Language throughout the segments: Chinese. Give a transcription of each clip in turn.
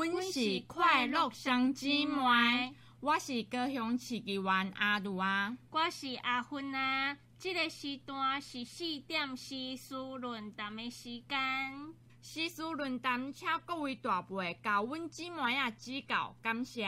阮是快乐双姊妹，我是高雄市议员阿如啊， 我是阿芬啊。这个时段是4点时事论坛的时间。 时事论坛，请各位大辈教阮姊妹啊指教，感谢。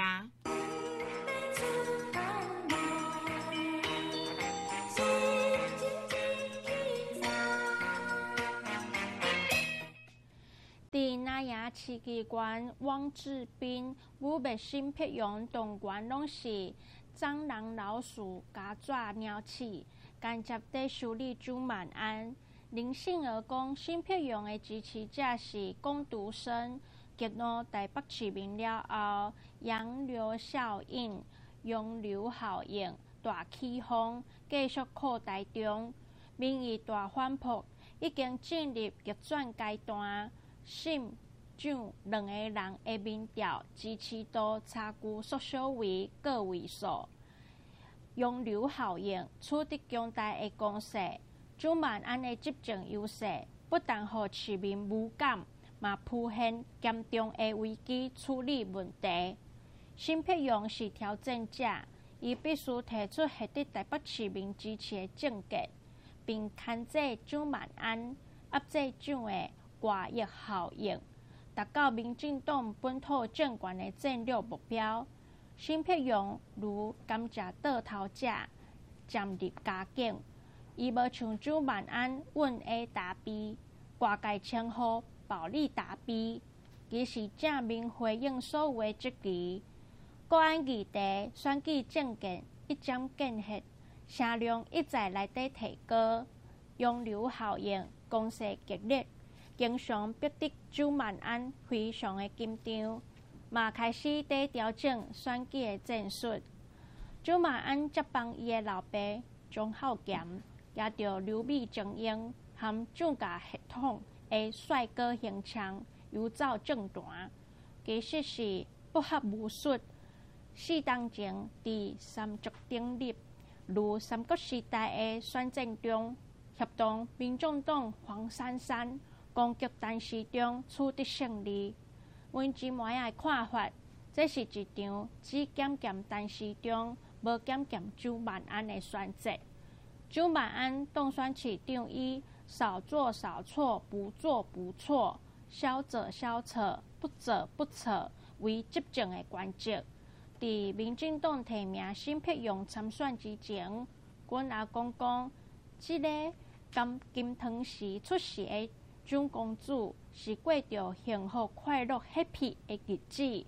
伫那牙市议员汪志斌、武别新碧阳动员拢是蟑螂、老鼠、家抓、鸟鼠，间接地修理朱满安。林信儿讲，新碧阳的支持者是工读生，激怒台北市民了后，洋流效应、涌流效应大起风，继续扩大中，民意大反扑，已经进入逆转阶段。信、蒋两个人的民调支持度差距缩小为个位数。涌流效应取得强大的攻势，朱满安的执政优势不但让市民无感，嘛凸显严重的危机处理问题。新碧阳是挑战者，伊必须提出获得台北市民支持的政见，并牵制朱满安，压制蒋的外溢效应，达到民进党本土政权的战略目标。新碧阳如甘蔗倒头者，渐入佳境。伊无像朱满安稳 A 达 B， 挂界称呼暴力达 B， 其实正面回应所有的质疑。国安议题、选举政见一针见血，声量一再内底提高，涌流效应攻势激烈。经常逼得朱满安非常的紧张，嘛开始在调整选举的战术。朱满安接帮伊的老爸钟浩咸，也着留美精英和蒋家系统的帅哥形象游走政坛，其实是不合无术。4当前伫三足鼎立，如三国时代的选战中，协同民众党黄珊珊。攻击陈时中取得胜利，阮姊妹的看法，这是一场只检验陈时中，无检验朱满安的选择。朱满安当选市长以少做少错，不做不错，小者小策，不者不策为执政的关键。伫民进党提名新碧阳参选之前，阮也讲，这个金汤匙出世的蒋公主是过着幸福、快乐、happy 的日子。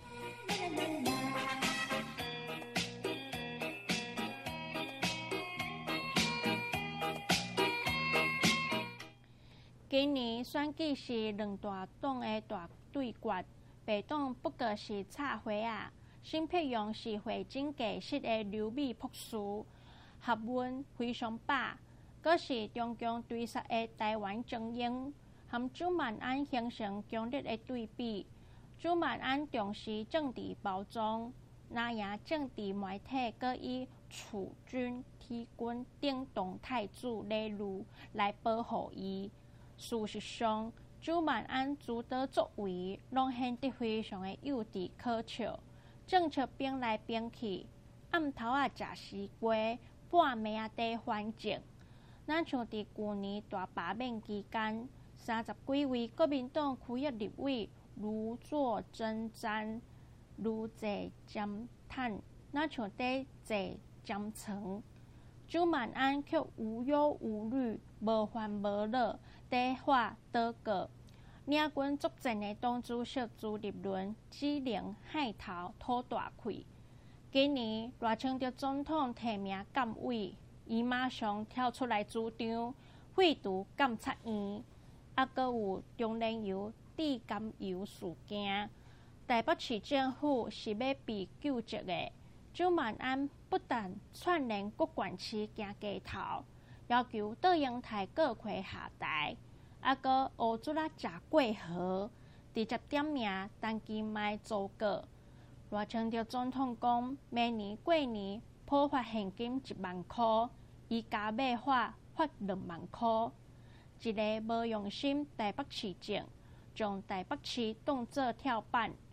今年选举是两大党的大对决，白党不过是插花啊，新碧阳是会真价实的留美朴素，学问非常饱。阁是中共对杀的台湾精英，和朱满安形成强烈的对比。朱满安重视政治包装，那样政治媒体阁以储军、提军等动态主例如来保护伊。事实上，朱满安诸多作为，拢显得非常的幼稚可笑，政策变来变去，暗头啊食西瓜，半暝啊地反正。咱像伫去年大罢免期间，30几位国民党区域立委如坐针毡，如坐针毯，咱像伫坐针床。朱满安却无忧无虑，无烦无恼，地话祷告。领军作战的党主席朱立伦只能害头吐大气。今年赖清德总统提名监委。伊马上跳出来主张废除监察院，还阁有中炼油致甘油事件。台北市政府是要被究责的。朱满安不但串联各县市行街头，要求倒阳台各区下台，还阁乌出来食过河，直接点名单机卖租告。赖清德总统讲，明年过年普发现金1万块。伊加码发2万块，一个无用心台北市政，将台北市当作跳板，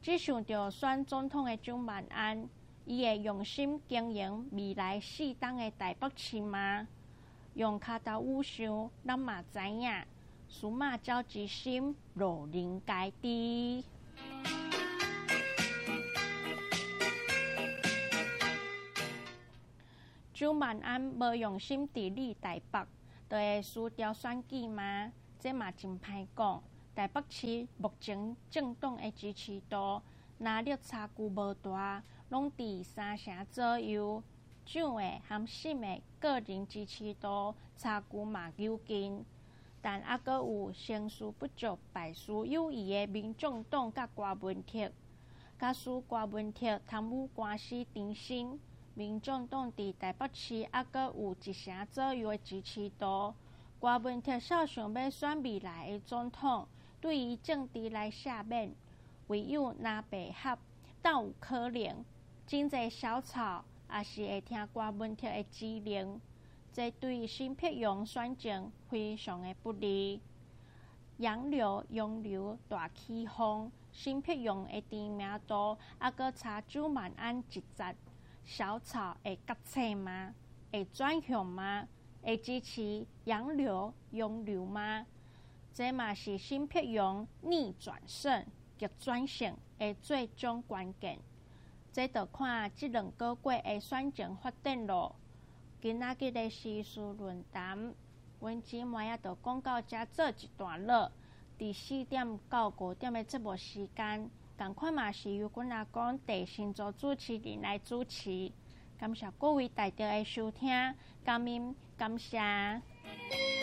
只想到选总统的蒋万安，伊会用心经营未来4党的台北市吗？用骹头武想，咱嘛知影，司马昭之心，路人皆知。蒋万安无用心治理台北，就会输掉选举吗？这嘛真歹讲。台北市目前政党的支持度，若力差距无大，拢伫3成左右。蒋的和沈的个人支持度差距嘛有近，但还阁有成事不足败事有余的民众党甲郭文哲，假使郭文哲贪污官司缠身，民众党伫台北市还阁有1成左右的支持度。郭文哲少想要选未来的总统，对于政治来下面，唯有拿白合，但有可能真侪小草也是会听郭文哲的指令，这对沈碧荣选情非常的不利。洋流、洋流大起风，沈碧荣的知名度还阁差蒋万安一截，小草会觉醒吗？会转向吗？会支持洋流、洋流吗？这嘛是沈碧荣逆转胜、逆转胜的最终关键。这着看这2个月的选情发展咯。今仔日的时事论坛，阮姊妹也着讲到遮做一段落。伫4点到5点的节目时间，同款嘛是由阮阿公地星座主持人来主持。感谢各位大家的收听，感恩感谢。